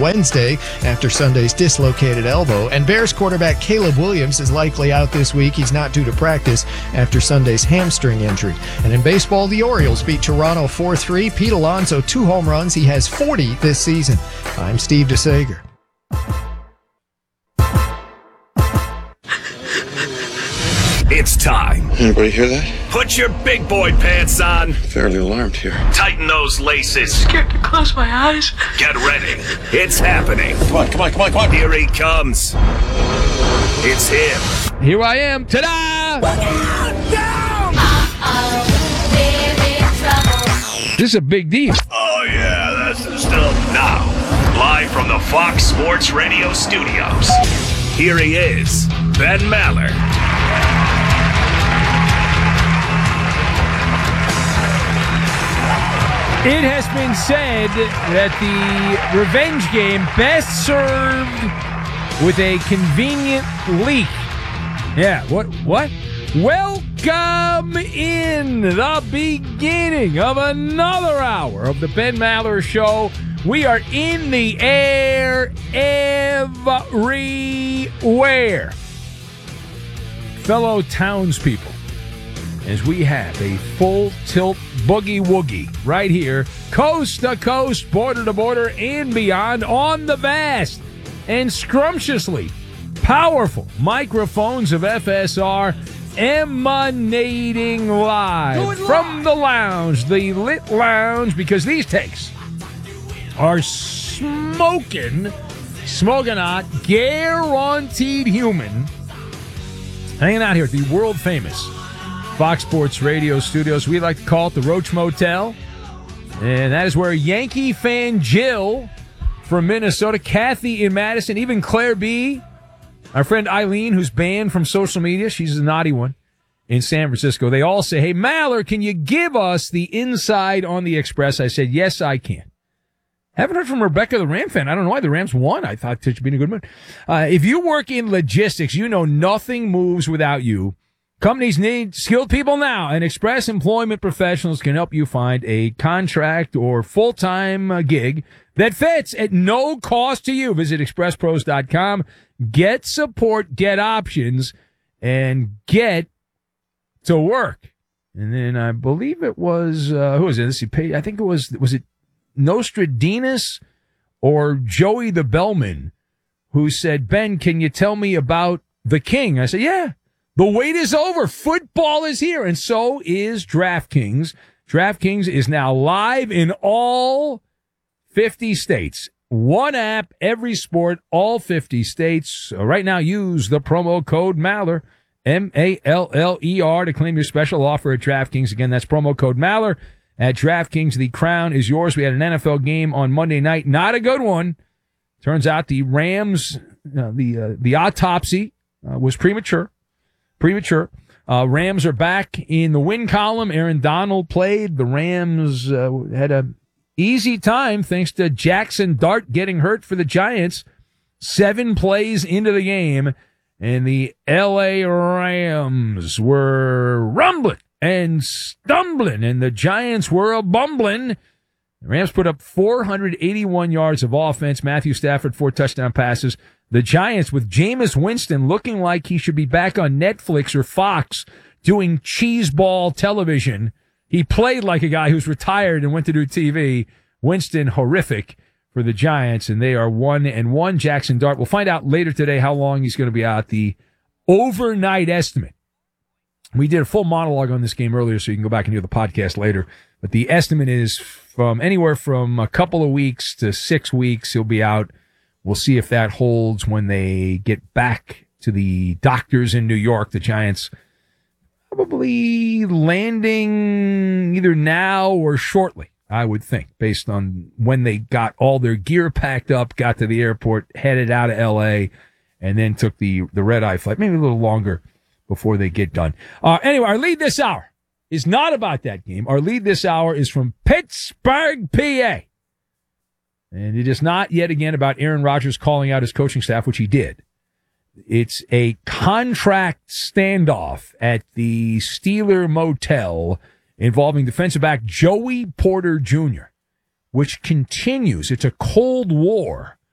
Wednesday after Sunday's dislocated elbow. And Bears quarterback Caleb Williams is likely out this week. He's not due to practice after Sunday's hamstring injury. And in baseball, the Orioles beat Toronto 4-3. Pete Alonso, 2 home runs. He has 40 this season. I'm Steve DeSager. It's time. Anybody hear that? Put your big boy pants on. Fairly alarmed here. Tighten those laces. Scared to close my eyes. Get ready. It's happening. Come on. Here he comes. It's him. Here I am. Ta-da! This is a big deal. Oh, yeah, that's the stuff. Now, live from the Fox Sports Radio studios, here he is, Ben Maller. It has been said that the revenge game best served with a convenient leak. Yeah, what? Welcome in the beginning of another hour of the Ben Maller Show. We are in the air everywhere. Fellow townspeople, as we have a full tilt boogie woogie right here, coast to coast, border to border, and beyond on the vast and scrumptiously powerful microphones of FSR, emanating live from the lounge, the lit lounge, because these takes are smoking hot, guaranteed human, hanging out here at the world famous Fox Sports Radio studios. We like to call it the Roach Motel. And that is where Yankee fan Jill from Minnesota, Kathy in Madison, even Claire B., our friend Eileen, who's banned from social media, she's a naughty one, in San Francisco. They all say, hey, Maller, can you give us the inside on the Express? I said, yes, I can. Haven't heard from Rebecca, the Ram fan. I don't know why the Rams won. I thought she'd be in a good mood. If you work in logistics, you know nothing moves without you. Companies need skilled people now, and Express Employment Professionals can help you find a contract or full-time gig that fits at no cost to you. Visit expresspros.com. Get support, get options, and get to work. And then I believe it was, who was it? Let's see, I think it was it Nostradamus or Joey the Bellman who said, Ben, can you tell me about the King? I said, yeah. The wait is over. Football is here, and so is DraftKings. DraftKings is now live in all 50 states. One app, every sport, all 50 states. Right now, use the promo code Maller, M-A-L-L-E-R, to claim your special offer at DraftKings. Again, that's promo code Maller at DraftKings. The crown is yours. We had an NFL game on Monday night. Not a good one. Turns out the Rams, the autopsy was premature. Rams are back in the win column. Aaron Donald played. The Rams had a easy time thanks to Jackson Dart getting hurt for the Giants. 7 plays into the game, and the L.A. Rams were rumbling and stumbling, and the Giants were bumbling. The Rams put up 481 yards of offense. Matthew Stafford, 4 touchdown passes. The Giants, with Jameis Winston looking like he should be back on Netflix or Fox doing cheeseball television. He played like a guy who's retired and went to do TV. Winston, horrific for the Giants, and they are 1-1. Jackson Dart, we'll find out later today how long he's going to be out. The overnight estimate. We did a full monologue on this game earlier, so you can go back and hear the podcast later. But the estimate is from anywhere from a couple of weeks to 6 weeks. He'll be out. We'll see if that holds when they get back to the doctors in New York. The Giants probably landing either now or shortly, I would think, based on when they got all their gear packed up, got to the airport, headed out of L.A., and then took the red-eye flight, maybe a little longer before they get done. Anyway, our lead this hour is not about that game. Our lead this hour is from Pittsburgh, PA. And it is not yet again about Aaron Rodgers calling out his coaching staff, which he did. It's a contract standoff at the Steeler Motel involving defensive back Joey Porter Jr., which continues. It's a Cold War